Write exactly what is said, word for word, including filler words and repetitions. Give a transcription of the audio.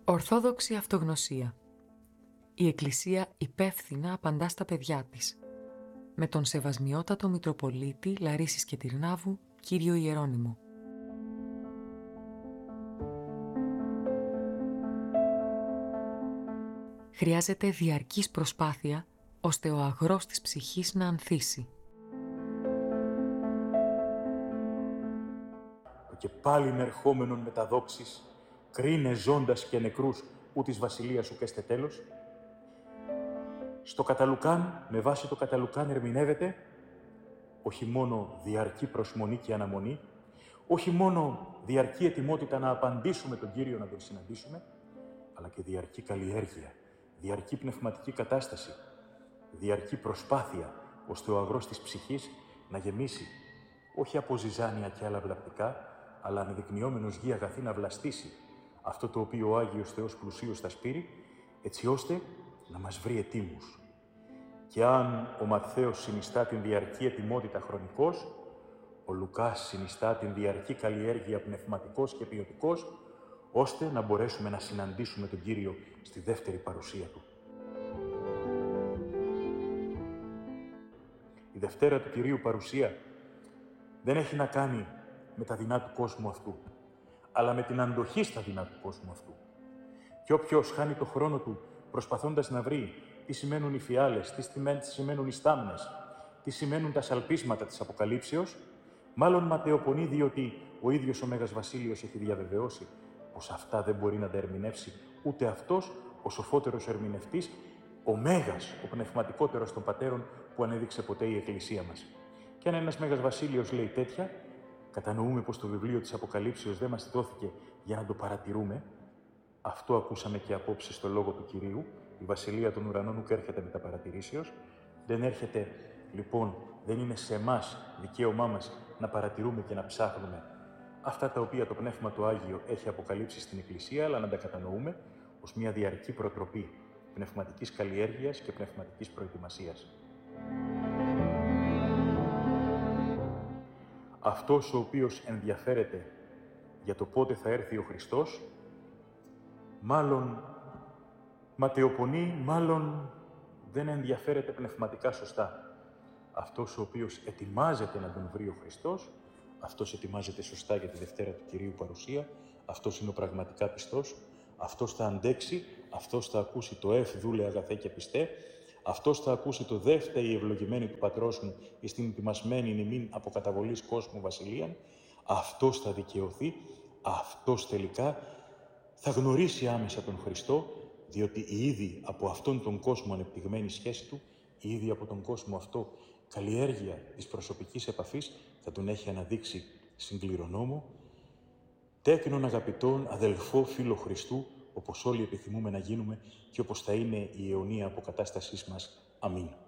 Ορθόδοξη αυτογνωσία. Η Εκκλησία υπεύθυνα απαντά στα παιδιά της. Με τον Σεβασμιότατο Μητροπολίτη Λαρίσης και Τυρνάβου, κύριο Ιερώνυμο. Χρειάζεται διαρκής προσπάθεια, ώστε ο αγρός της ψυχής να ανθίσει. Και πάλιν ερχόμενον με τα δόξης, κρίνε ζώντας και νεκρούς, ου της βασιλείας σου καίστε τέλος. Στο Καταλουκάν, με βάση το Καταλουκάν ερμηνεύεται, όχι μόνο διαρκή προσμονή και αναμονή, όχι μόνο διαρκή ετοιμότητα να απαντήσουμε τον Κύριο να τον συναντήσουμε, αλλά και διαρκή καλλιέργεια, διαρκή πνευματική κατάσταση, διαρκή προσπάθεια, ώστε ο αγρός της ψυχής να γεμίσει, όχι από ζυζάνια και άλλα βλαπτικά, αλλά ανεδεικνυόμενος γη αγαθή να βλαστήσει αυτό το οποίο ο Άγιος Θεός πλουσίως θα σπείρει, έτσι ώστε να μας βρει ετοίμους. Και αν ο Ματθαίος συνιστά την διαρκή ετοιμότητα χρονικός, ο Λουκάς συνιστά την διαρκή καλλιέργεια πνευματικός και ποιοτικός, ώστε να μπορέσουμε να συναντήσουμε τον Κύριο στη δεύτερη παρουσία Του. Η Δευτέρα του Κυρίου παρουσία δεν έχει να κάνει με τα δεινά του κόσμου αυτού, αλλά με την αντοχή στα δεινά του κόσμου αυτού. Και όποιος χάνει το χρόνο του προσπαθώντας να βρει τι σημαίνουν οι φιάλες, τι σημαίνουν οι στάμνες, τι σημαίνουν τα σαλπίσματα της Αποκαλύψεως, μάλλον ματαιοπονεί διότι ο ίδιος ο Μέγας Βασίλειος έχει διαβεβαιώσει πως αυτά δεν μπορεί να τα ερμηνεύσει ούτε αυτός, ο σοφότερος ερμηνευτής, ο Μέγας, ο πνευματικότερος των πατέρων που ανέδειξε ποτέ η Εκκλησία μας. Και αν ένας Μέγας Βασίλειος λέει τέτοια, κατανοούμε πως το βιβλίο της Αποκαλύψεως δεν μας δόθηκε για να το παρατηρούμε. Αυτό ακούσαμε και απόψε στο λόγο του Κυρίου. Η Βασιλεία των Ουρανών ουκ έρχεται με τα παρατηρήσεως. Δεν έρχεται, λοιπόν, δεν είναι σε εμάς δικαίωμά μας να παρατηρούμε και να ψάχνουμε αυτά τα οποία το Πνεύμα το Άγιο έχει αποκαλύψει στην Εκκλησία, αλλά να τα κατανοούμε ως μια διαρκή προτροπή πνευματικής καλλιέργειας και πνευματικής προετοιμασίας. Αυτός ο οποίος ενδιαφέρεται για το πότε θα έρθει ο Χριστός, μάλλον ματαιοπονεί, μάλλον δεν ενδιαφέρεται πνευματικά σωστά. Αυτός ο οποίος ετοιμάζεται να τον βρει ο Χριστός, αυτός ετοιμάζεται σωστά για τη Δευτέρα του Κυρίου παρουσία, αυτός είναι ο πραγματικά πιστός, αυτός θα αντέξει, αυτός θα ακούσει το «Εφ δούλε αγαθέ και πιστέ», αυτός θα ακούσει το «Δεύτε η ευλογημένη του Πατρός μου, εις την ετοιμασμένη νημήν από καταβολής κόσμου βασιλείαν», αυτός θα δικαιωθεί, αυτός τελικά θα γνωρίσει άμεσα τον Χριστό, διότι η ήδη από αυτόν τον κόσμο ανεπτυγμένη σχέση του, η ήδη από τον κόσμο αυτό καλλιέργεια της προσωπικής επαφής θα τον έχει αναδείξει συγκληρονόμο, τέκνον αγαπητών, αδελφό φίλο Χριστού, όπως όλοι επιθυμούμε να γίνουμε και όπως θα είναι η αιωνία αποκατάστασής μας. Αμήν.